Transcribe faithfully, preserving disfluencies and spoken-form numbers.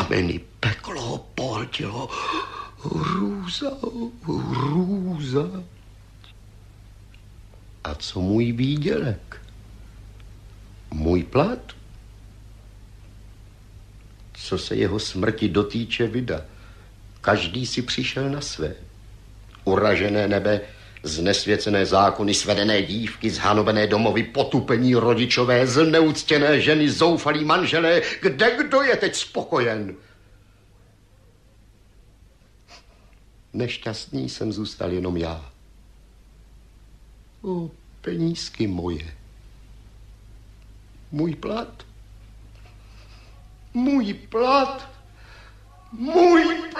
kameny, peklo ho pohltilo. Hrůza, hrůza. A co můj výdělek? Můj plat? Co se jeho smrti dotýče, vida. Každý si přišel na své. Uražené nebe, znesvěcené zákony, svedené dívky, zhanobené domovy, potupení rodičové, zneuctěné ženy, zoufalí manželé. Kde kdo je teď spokojen? Nešťastný jsem zůstal jenom já. O, penízky moje. Můj plat. Můj plat. Můj